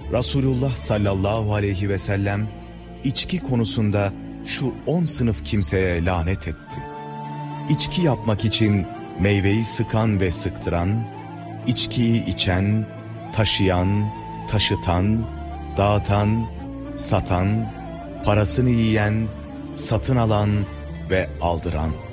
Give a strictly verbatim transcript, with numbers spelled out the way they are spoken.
Resulullah sallallahu aleyhi ve sellem içki konusunda şu on sınıf kimseye lanet etti. İçki yapmak için meyveyi sıkan ve sıktıran, içkiyi içen, taşıyan, taşıtan, dağıtan, satan, parasını yiyen, satın alan ve aldıran.